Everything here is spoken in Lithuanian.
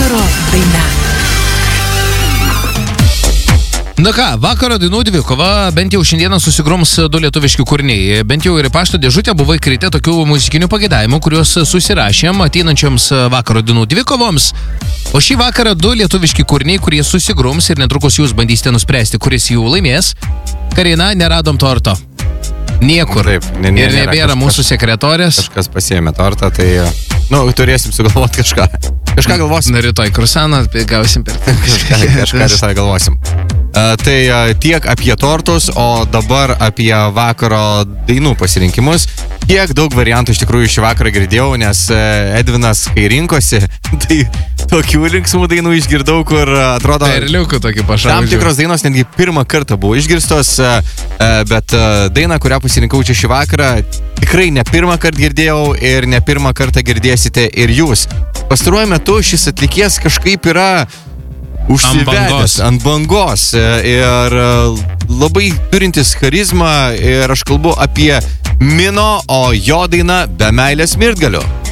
Vakaro daina. Na ką, vakaro dainų dvikova, bent jau šiandieną susigrums du lietuviški kūriniai. Bent jau ir į pašto dėžutę buvo įkritę tokių muzikinių pagėdavimų, kuriuos susirašėm ateinančioms vakaro dainų dvikovoms. O šį vakarą du lietuviški kūriniai, kurie susigrums ir netrukus jūs bandysite nuspręsti, kuris jų laimės. Karina, neradom torto. Niekur. Taip, ir nebėra mūsų sekretorės. Kažkas pasiėmė tortą, tai, turėsim sugalvoti kažką. Kažką galvosim. Na, rytoj krusaną gausim per kažką rytoj galvosim. Tai tiek apie tortus, o dabar apie vakaro dainų pasirinkimus. Kiek daug variantų iš tikrųjų šį vakarą girdėjau, nes Edvinas, kai rinkosi, tai tokių linksmų dainų išgirdau, kur atrodo... Perliukų tokį pašaudžiau. Tam tikros dainos netgi pirmą kartą buvo išgirstos, bet daina, kurią pasirinkau čia šį vakarą, tikrai ne pirmą kartą girdėjau ir ne pirmą kartą girdėsite ir jūs. Pastaruoju metu šis atlikėjas kažkaip yra užsivedęs ant bangos ir labai turintis charizmą ir aš kalbu apie Mino, o jo daina Be meilės mirtgalių.